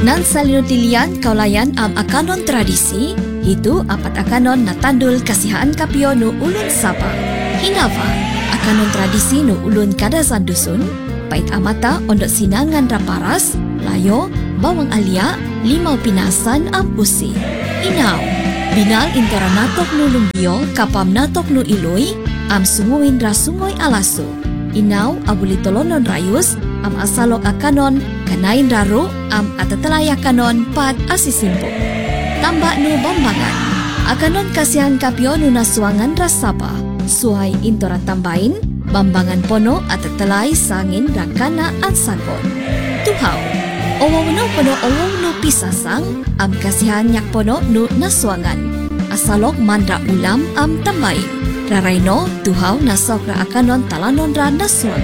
Nan salinutilian kaulayan akanon tradisi, itu apat akanon natandul kasihaan kapio nu ulun Sabah. Hinava, akanon tradisi nu ulun kadazan dusun, pait amata ondok sinangan raparas, layo, bawang alia, limau pinasan usi. Inaw, binal intera natok nu lumbio, kapam natok nu iloy, sunguin rasungoy alasu. Inaw, abuli tolonon rayus, asalok akanon, kanain raru, atatalaya kanon, pat asisimpo. Tambak nu bambangan, akanon kasihan kapio nu nasuangan rasaba, suai intora tambain, bambangan pono atatalay sangin rakana at sagon. Tuhaw, owaw no pono owaw nu pisasang, kasihan yak pono nu nasuangan, asalok mandra ulam tambain. Rarayno, tuhaw nasok ra akanon talanon ra nasuangan.